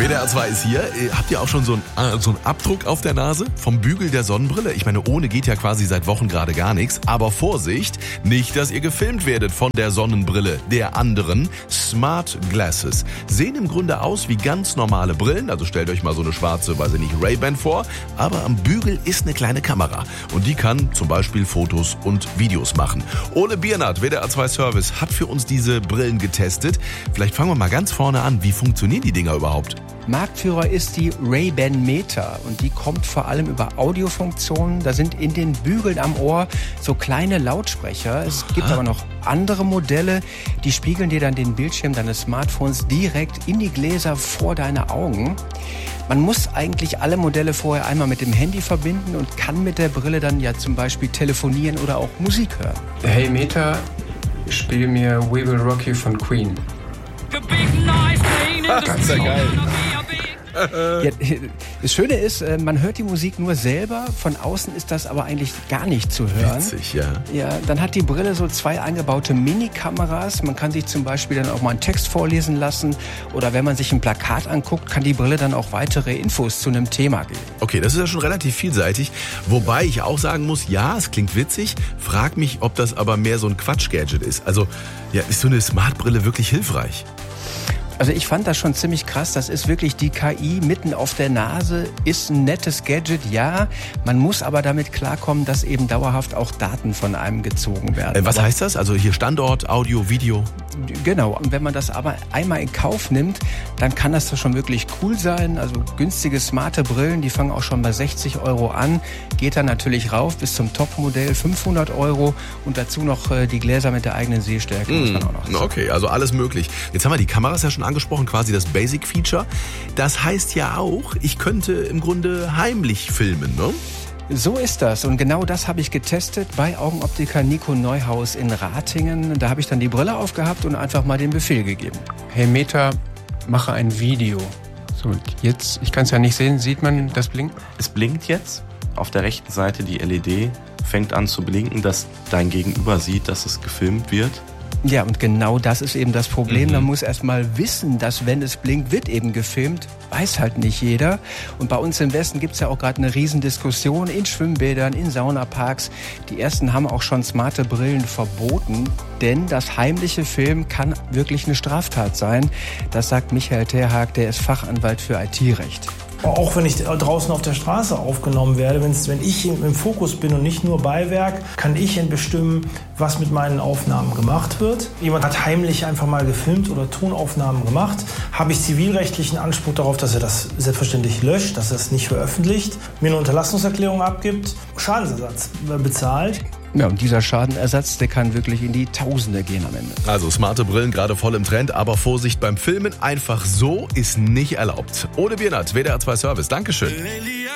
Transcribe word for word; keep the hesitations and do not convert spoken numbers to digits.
W D R zwei ist hier. Habt ihr auch schon so einen, so einen Abdruck auf der Nase vom Bügel der Sonnenbrille? Ich meine, ohne geht ja quasi seit Wochen gerade gar nichts. Aber Vorsicht, nicht, dass ihr gefilmt werdet von der Sonnenbrille der anderen. Smart Glasses sehen im Grunde aus wie ganz normale Brillen. Also stellt euch mal so eine schwarze, weiß ich nicht, Ray-Ban vor. Aber am Bügel ist eine kleine Kamera. Und die kann zum Beispiel Fotos und Videos machen. Ole Biernat, W D R zwei Service, hat für uns diese Brillen getestet. Vielleicht fangen wir mal ganz vorne an. Wie funktionieren die Dinger überhaupt? Marktführer ist die Ray-Ban Meta und die kommt vor allem über Audiofunktionen. Da sind in den Bügeln am Ohr so kleine Lautsprecher. Es gibt aber noch andere Modelle, die spiegeln dir dann den Bildschirm deines Smartphones direkt in die Gläser vor deine Augen. Man muss eigentlich alle Modelle vorher einmal mit dem Handy verbinden und kann mit der Brille dann ja zum Beispiel telefonieren oder auch Musik hören. Hey Meta, spiel mir We Will Rock You von Queen. Das ist ja geil. Ja, das Schöne ist, man hört die Musik nur selber, von außen ist das aber eigentlich gar nicht zu hören. Witzig, ja. Ja, dann hat die Brille so zwei eingebaute Mini-Kameras. Man kann sich zum Beispiel dann auch mal einen Text vorlesen lassen oder wenn man sich ein Plakat anguckt, kann die Brille dann auch weitere Infos zu einem Thema geben. Okay, das ist ja schon relativ vielseitig, wobei ich auch sagen muss, ja, es klingt witzig, frag mich, ob das aber mehr so ein Quatsch-Gadget ist. Also, ja, ist so eine Smartbrille wirklich hilfreich? Also ich fand das schon ziemlich krass. Das ist wirklich die K I mitten auf der Nase, ist ein nettes Gadget, ja. Man muss aber damit klarkommen, dass eben dauerhaft auch Daten von einem gezogen werden. Äh, was aber heißt das? Also hier Standort, Audio, Video? Genau. Und wenn man das aber einmal in Kauf nimmt, dann kann das doch schon wirklich cool sein. Also günstige, smarte Brillen, die fangen auch schon bei sechzig Euro an. Geht dann natürlich rauf bis zum Topmodell fünfhundert Euro und dazu noch äh, die Gläser mit der eigenen Sehstärke. Mm, muss man auch noch sagen. Okay, also alles möglich. Jetzt haben wir die Kameras ja schon angesprochen, quasi das Basic-Feature. Das heißt ja auch, ich könnte im Grunde heimlich filmen, ne? So ist das und genau das habe ich getestet bei Augenoptiker Nico Neuhaus in Ratingen. Da habe ich dann die Brille aufgehabt und einfach mal den Befehl gegeben. Hey Meta, mache ein Video. So, jetzt, ich kann es ja nicht sehen, sieht man das Blinken? Es blinkt jetzt. Auf der rechten Seite die L E D fängt an zu blinken, dass dein Gegenüber sieht, dass es gefilmt wird. Ja, und genau das ist eben das Problem. Mhm. Man muss erst mal wissen, dass wenn es blinkt, wird eben gefilmt. Weiß halt nicht jeder. Und bei uns im Westen gibt's ja auch gerade eine Riesendiskussion in Schwimmbädern, in Saunaparks. Die ersten haben auch schon smarte Brillen verboten. Denn das heimliche Filmen kann wirklich eine Straftat sein. Das sagt Michael Terhag, der ist Fachanwalt für I T-Recht. Auch wenn ich draußen auf der Straße aufgenommen werde, wenn's, wenn ich im Fokus bin und nicht nur Beiwerk, kann ich bestimmen, was mit meinen Aufnahmen gemacht wird. Jemand hat heimlich einfach mal gefilmt oder Tonaufnahmen gemacht. Habe ich zivilrechtlichen Anspruch darauf, dass er das selbstverständlich löscht, dass er es nicht veröffentlicht, mir eine Unterlassungserklärung abgibt, Schadensersatz bezahlt. Ja, und dieser Schadenersatz, der kann wirklich in die Tausende gehen am Ende. Also smarte Brillen gerade voll im Trend, aber Vorsicht beim Filmen, einfach so ist nicht erlaubt. Ole Biernat, W D R zwei Service, Dankeschön.